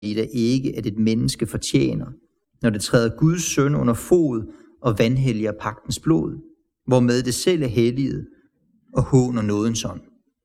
da ikke, at et menneske fortjener, når det træder Guds søn under fod og vanhelliger pagtens blod, hvormed det selv er helliget og håner nådens ånd.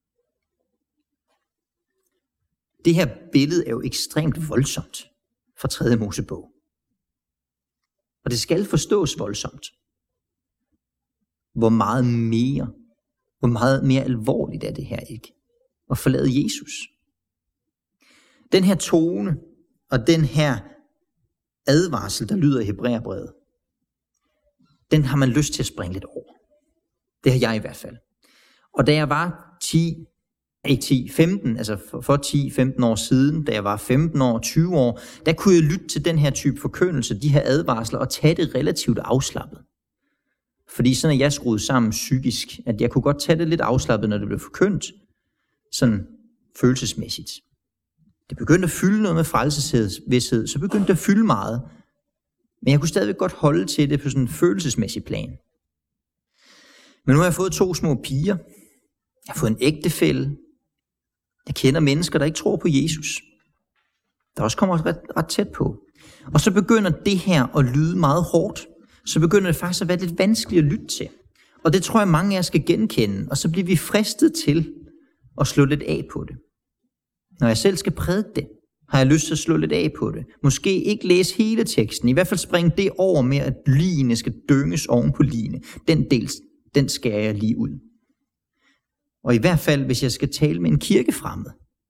Det her billede er jo ekstremt voldsomt fra 3. Mosebog. Og det skal forstås voldsomt. Hvor meget mere alvorligt er det her ikke? At forlade Jesus. Den her tone og den her advarsel, der lyder i Hebræerbrevet, den har man lyst til at springe lidt over. Det har jeg i hvert fald. Og da jeg var 15, altså for 10-15 år siden, da jeg var 15 år, 20 år, der kunne jeg lytte til den her type forkyndelse, de her advarsler, og tage det relativt afslappet. Fordi sådan er jeg skruet sammen psykisk, at jeg kunne godt tage det lidt afslappet, når det blev forkyndt, sådan følelsesmæssigt. Det begyndte at fylde noget med frelsesvidshed, så begyndte det at fylde meget. Men jeg kunne stadigvæk godt holde til det på sådan en følelsesmæssig plan. Men nu har jeg fået 2 små piger. Jeg har fået en ægtefælle. Jeg kender mennesker, der ikke tror på Jesus. Der også kommer ret tæt på. Og så begynder det her at lyde meget hårdt. Så begynder det faktisk at være lidt vanskeligt at lytte til. Og det tror jeg, mange af jer skal genkende. Og så bliver vi fristet til at slå lidt af på det. Når jeg selv skal prædike det, har jeg lyst til at slå lidt af på det. Måske ikke læse hele teksten. I hvert fald springe det over med, at ligene skal dynges oven på ligene. Den del, den skærer jeg lige ud. Og i hvert fald, hvis jeg skal tale med en kirkefremmed.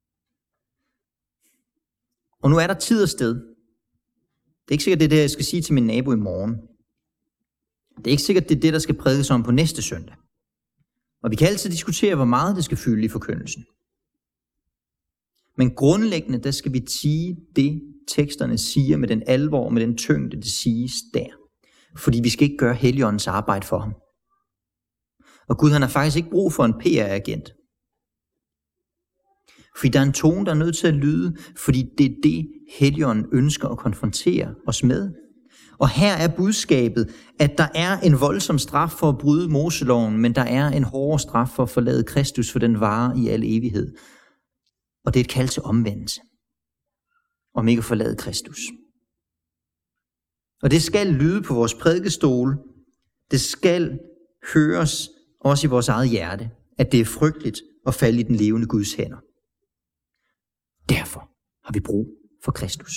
Og nu er der tid og sted. Det er ikke sikkert, det er det, jeg skal sige til min nabo i morgen. Det er ikke sikkert, det er det, der skal prædikes om på næste søndag. Og vi kan altid diskutere, hvor meget det skal fylde i forkyndelsen. Men grundlæggende, der skal vi sige det, teksterne siger med den alvor og med den tyngde, det siges der. Fordi vi skal ikke gøre Helligåndens arbejde for ham. Og Gud, han har faktisk ikke brug for en PR-agent. Fordi der er en tone, der er nødt til at lyde, fordi det er det, Helligånden ønsker at konfrontere os med. Og her er budskabet, at der er en voldsom straf for at bryde Moseloven, men der er en hårdere straf for at forlade Kristus, for den varer i al evighed. Og det er et kald til omvendelse, om ikke at forlade Kristus. Og det skal lyde på vores prædikestol. Det skal høres også i vores eget hjerte, at det er frygteligt at falde i den levende Guds hænder. Derfor har vi brug for Kristus.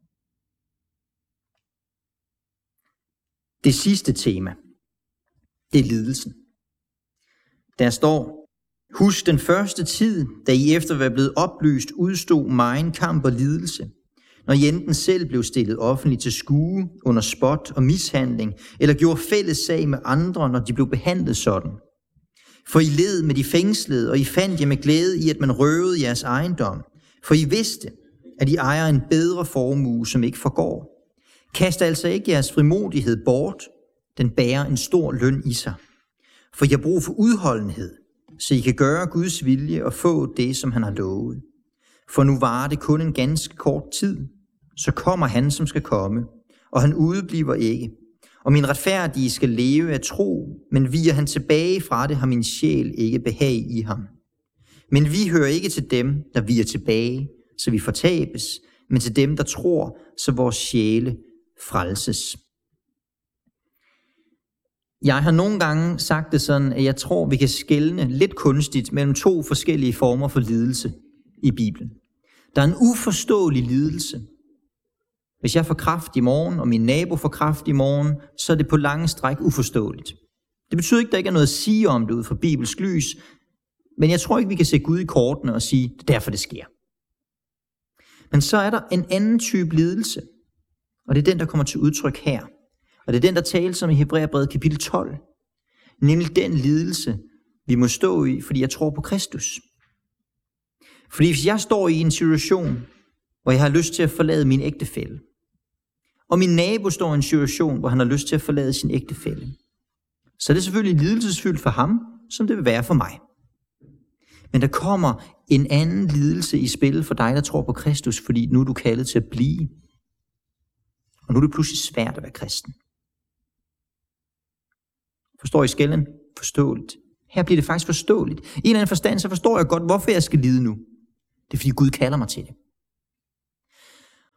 Det sidste tema, det er lidelsen. Der står: husk den første tid, da I efter at være blevet oplyst, udstod megen kamp og lidelse, når I enten selv blev stillet offentligt til skue under spot og mishandling, eller gjorde fælles sag med andre, når de blev behandlet sådan. For I led med de fængslede, og I fandt jer med glæde i, at man røvede jeres ejendom. For I vidste, at I ejer en bedre formue, som ikke forgår. Kast altså ikke jeres frimodighed bort, den bærer en stor løn i sig. For I har brug for udholdenhed, så I kan gøre Guds vilje og få det, som han har lovet. For nu varer det kun en ganske kort tid, så kommer han, som skal komme, og han udebliver ikke. Og min retfærdige skal leve af tro, men viger han tilbage fra det, har min sjæl ikke behag i ham. Men vi hører ikke til dem, der viger tilbage, så vi fortabes, men til dem, der tror, så vores sjæle frelses. Jeg har nogle gange sagt det sådan, at jeg tror, vi kan skelne lidt kunstigt mellem 2 forskellige former for lidelse i Bibelen. Der er en uforståelig lidelse. Hvis jeg får kræft i morgen, og min nabo får kræft i morgen, så er det på lange stræk uforståeligt. Det betyder ikke, at der ikke er noget at sige om det ud fra bibelsk lys, men jeg tror ikke, vi kan se Gud i kortene og sige, det er derfor, det sker. Men så er der en anden type lidelse, og det er den, der kommer til udtryk her. Og det er den, der tales om i Hebræerbrevet kapitel 12. Nemlig den lidelse, vi må stå i, fordi jeg tror på Kristus. Fordi hvis jeg står i en situation, hvor jeg har lyst til at forlade min ægtefælle, og min nabo står i en situation, hvor han har lyst til at forlade sin ægtefælle, så er det selvfølgelig lidelsesfyldt for ham, som det vil være for mig. Men der kommer en anden lidelse i spil for dig, der tror på Kristus, fordi nu er du kaldet til at blive. Og nu er det pludselig svært at være kristen. Forstår I skelnen? Forståeligt. Her bliver det faktisk forståeligt. I en eller anden forstand, så forstår jeg godt, hvorfor jeg skal lide nu. Det er, fordi Gud kalder mig til det.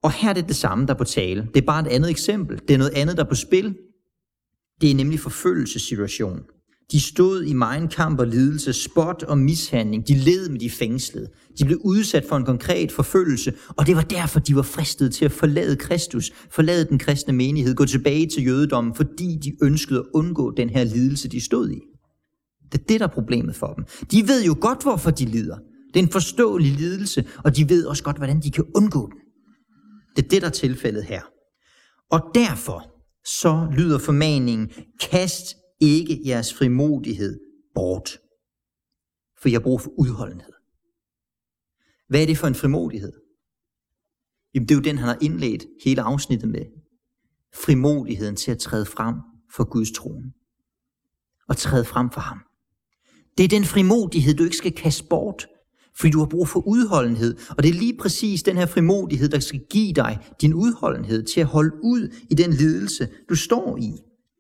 Og her er det samme, der er på tale. Det er bare et andet eksempel. Det er noget andet, der er på spil. Det er nemlig forfølgelsessituation. De stod i megen kamp og lidelse, spot og mishandling. De led med de fængslede. De blev udsat for en konkret forfølgelse, og det var derfor, de var fristet til at forlade Kristus, forlade den kristne menighed, gå tilbage til jødedommen, fordi de ønskede at undgå den her lidelse, de stod i. Det er det, der er problemet for dem. De ved jo godt, hvorfor de lider. Det er en forståelig lidelse, og de ved også godt, hvordan de kan undgå den. Det er det, der er tilfældet her. Og derfor så lyder formaningen, kast ikke jeres frimodighed bort, for jeg har brug for udholdenhed. Hvad er det for en frimodighed? Jamen, det er jo den, han har indledt hele afsnittet med. Frimodigheden til at træde frem for Guds trone. Og træde frem for ham. Det er den frimodighed, du ikke skal kaste bort, fordi du har brug for udholdenhed. Og det er lige præcis den her frimodighed, der skal give dig din udholdenhed til at holde ud i den lidelse, du står i.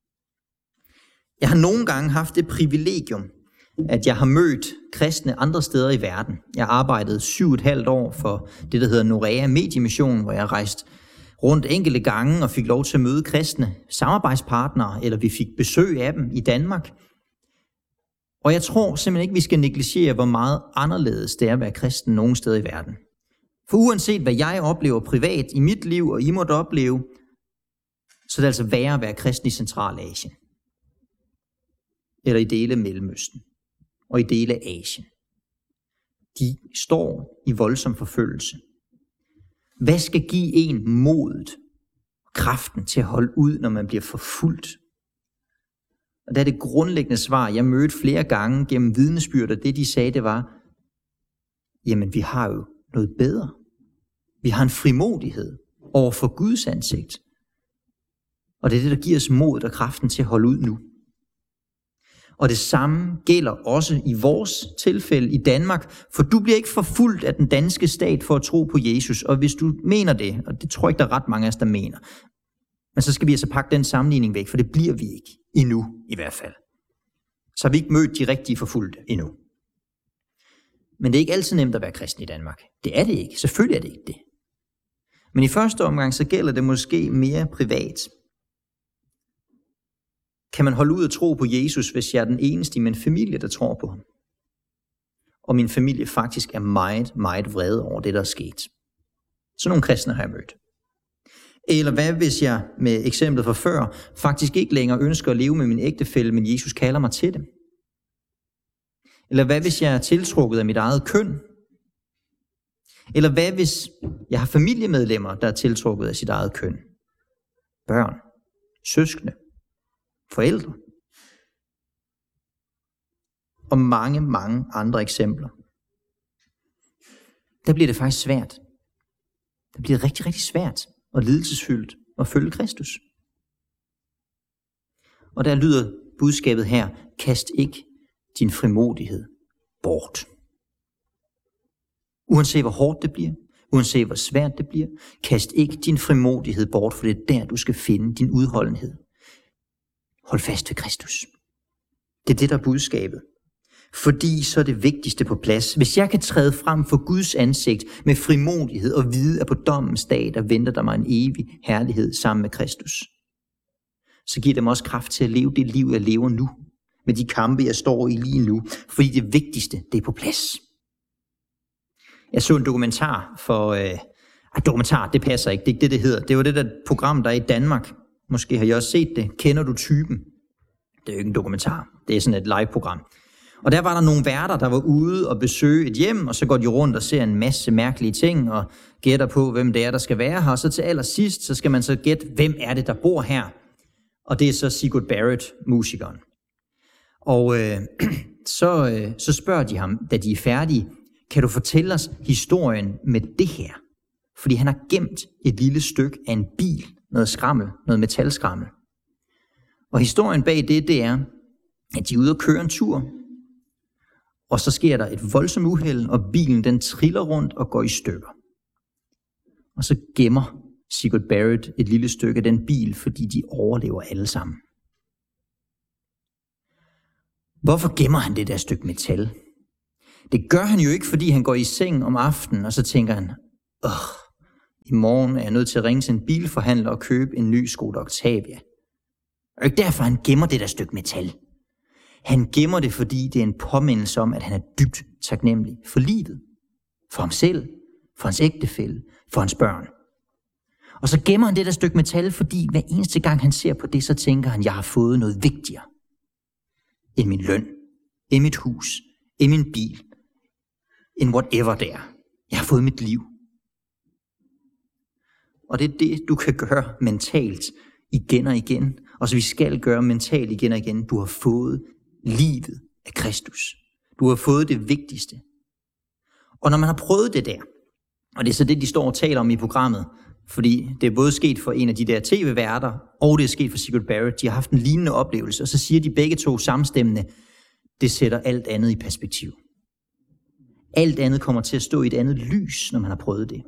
Jeg har nogle gange haft det privilegium, at jeg har mødt kristne andre steder i verden. Jeg arbejdede 7,5 år for det, der hedder Norea Mediemission, hvor jeg rejste rundt enkelte gange og fik lov til at møde kristne samarbejdspartnere, eller vi fik besøg af dem i Danmark. Og jeg tror simpelthen ikke, vi skal negligere, hvor meget anderledes det er at være kristen nogle steder i verden. For uanset hvad jeg oplever privat i mit liv, og I måtte opleve, så er det altså værre at være kristen i Centralasien. Eller i dele af Mellemøsten. Og i dele af Asien. De står i voldsom forfølgelse. Hvad skal give en modet, kraften til at holde ud, når man bliver forfulgt? Og der er det grundlæggende svar, jeg mødte flere gange gennem vidnesbyrd, og det de sagde, det var, jamen vi har jo noget bedre. Vi har en frimodighed over for Guds ansigt. Og det er det, der giver os mod og kraften til at holde ud nu. Og det samme gælder også i vores tilfælde i Danmark, for du bliver ikke forfulgt af den danske stat for at tro på Jesus. Og hvis du mener det, og det tror jeg ikke, der er ret mange af os, der mener, men så skal vi altså pakke den sammenligning væk, for det bliver vi ikke endnu i hvert fald. Så har vi ikke mødt de rigtige forfulgte endnu. Men det er ikke altid nemt at være kristen i Danmark. Det er det ikke. Selvfølgelig er det ikke det. Men i første omgang, så gælder det måske mere privat. Kan man holde ud og tro på Jesus, hvis jeg er den eneste i min familie, der tror på ham? Og min familie faktisk er meget, meget vrede over det, der er sket. Så nogle kristne har jeg mødt. Eller hvad hvis jeg, med eksemplet fra før, faktisk ikke længere ønsker at leve med min ægtefælle, men Jesus kalder mig til det? Eller hvad hvis jeg er tiltrukket af mit eget køn? Eller hvad hvis jeg har familiemedlemmer, der er tiltrukket af sit eget køn? Børn, søskende, forældre. Og mange, mange andre eksempler. Der bliver det faktisk svært. Det bliver rigtig, rigtig svært og lidelsesfyldt at følge Kristus. Og der lyder budskabet her, kast ikke din frimodighed bort. Uanset hvor hårdt det bliver, uanset hvor svært det bliver, kast ikke din frimodighed bort, for det er der, du skal finde din udholdenhed. Hold fast ved Kristus. Det er det, der er budskabet. Fordi så er det vigtigste på plads. Hvis jeg kan træde frem for Guds ansigt med frimodighed og vide, at på dommens dag, der venter der mig en evig herlighed sammen med Kristus, så giver det mig også kraft til at leve det liv, jeg lever nu, med de kampe, jeg står i lige nu, fordi det vigtigste, det er på plads. Jeg så en dokumentar dokumentar, det passer ikke, det er ikke det, det hedder. Det var det der program, der er i Danmark. Måske har I også set det. Kender du typen? Det er jo ikke en dokumentar. Det er sådan et live-program. Og der var der nogle værter, der var ude og besøge et hjem, og så går de rundt og ser en masse mærkelige ting, og gætter på, hvem det er, der skal være her. Og så til allersidst, så skal man så gætte, hvem er det, der bor her? Og det er så Sigurd Barrett, musikeren. Og så spørger de ham, da de er færdige, kan du fortælle os historien med det her? Fordi han har gemt et lille stykke af en bil, noget skrammel, noget metalskrammel. Og historien bag det er, at de er ude og køre en tur, og så sker der et voldsomt uheld, og bilen den triller rundt og går i stykker. Og så gemmer Sigurd Barrett et lille stykke af den bil, fordi de overlever alle sammen. Hvorfor gemmer han det der stykke metal? Det gør han jo ikke, fordi han går i seng om aftenen, og så tænker han, I morgen er jeg nødt til at ringe til en bilforhandler og købe en ny Skoda Octavia. Og ikke derfor han gemmer det der stykke metal. Han gemmer det, fordi det er en påmindelse om, at han er dybt taknemmelig for livet. For ham selv, for hans ægtefælle, for hans børn. Og så gemmer han det der stykke metal, fordi hver eneste gang han ser på det, så tænker han, jeg har fået noget vigtigere end min løn, end mit hus, end min bil, end whatever det er. Jeg har fået mit liv. Og det er det, du kan gøre mentalt igen og igen. Og så vi skal gøre mentalt igen og igen. Du har fået livet af Kristus. Du har fået det vigtigste. Og når man har prøvet det der, og det er så det, de står og taler om i programmet, fordi det er både sket for en af de der tv-værter, og det er sket for Sigurd Barrett. De har haft en lignende oplevelse, og så siger de begge to samstemmende, det sætter alt andet i perspektiv. Alt andet kommer til at stå i et andet lys, når man har prøvet det.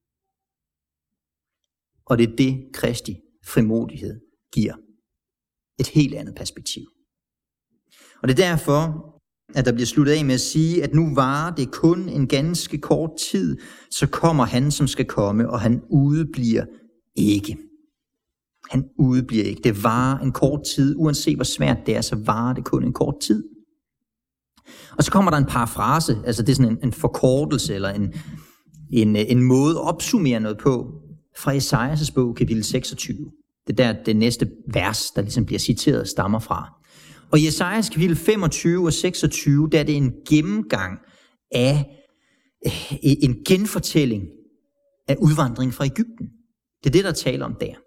Og det er det, Kristi frimodighed giver. Et helt andet perspektiv. Og det er derfor, at der bliver sluttet af med at sige, at nu varer det kun en ganske kort tid, så kommer han, som skal komme, og han udebliver ikke. Han udebliver ikke. Det varer en kort tid. Uanset hvor svært det er, så varer det kun en kort tid. Og så kommer der en parafrase, altså det er sådan en forkortelse, eller en måde at opsummere noget på, fra Esajas bog, kapitel 26. Det er der det næste vers, der ligesom bliver citeret, stammer fra. Og i Esajas kapitel 25 og 26, der er det en gennemgang af en genfortælling af udvandringen fra Egypten. Det er det, der taler om der.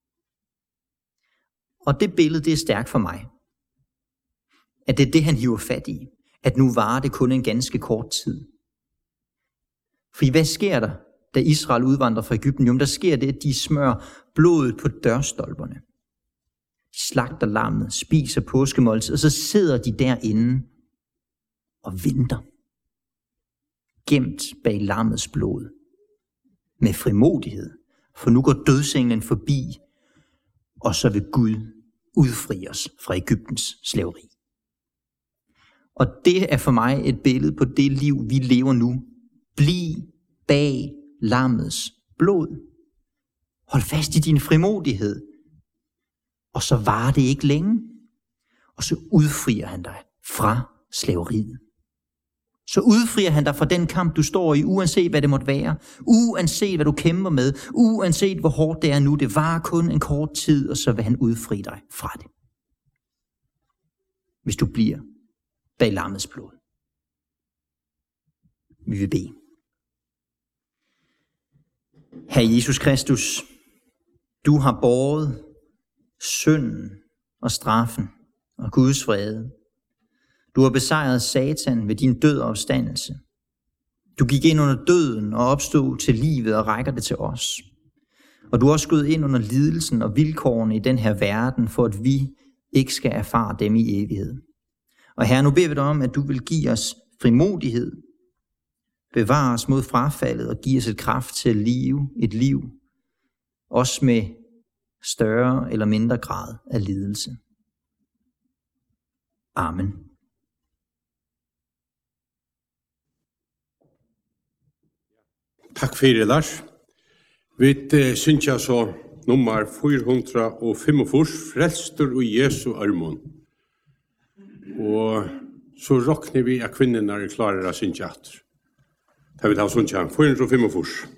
Og det billede, det er stærkt for mig. At det er det, han hiver fat i. At nu varer det kun en ganske kort tid. For hvad sker der, da Israel udvandrer fra Egypten? Jo, der sker det, at de smører blodet på dørstolperne. De slagter lammet, spiser påskemåltid, og så sidder de derinde og venter. Gemt bag lammets blod. Med frimodighed. For nu går dødsenglen forbi, og så vil Gud udfri os fra Egyptens slaveri. Og det er for mig et billede på det liv, vi lever nu. Bliv bag lammets blod. Hold fast i din frimodighed. Og så varer det ikke længe. Og så udfrier han dig fra slaveriet. Så udfrier han dig fra den kamp, du står i, uanset hvad det måtte være. Uanset hvad du kæmper med. Uanset hvor hårdt det er nu. Det varer kun en kort tid, og så vil han udfri dig fra det. Hvis du bliver bag lammets blod. Vi vil bede. Herre Jesus Kristus, du har båret synden og straffen og Guds vrede. Du har besejret Satan ved din død og opstandelse. Du gik ind under døden og opstod til livet og rækker det til os. Og du har også gået ind under lidelsen og vilkårene i den her verden, for at vi ikke skal erfare dem i evighed. Og Herre, nu beder vi dig om, at du vil give os frimodighed, bevare os mod frafaldet og give os et kraft til at leve et liv, også med større eller mindre grad af lidelse. Amen. Tak for det, Lars. Vi synes jeg så nummer 445, frelster i Jesu armon. Og så råkner vi at kvinnerne er klare av sin tjatter. Det vil ha sånn 445.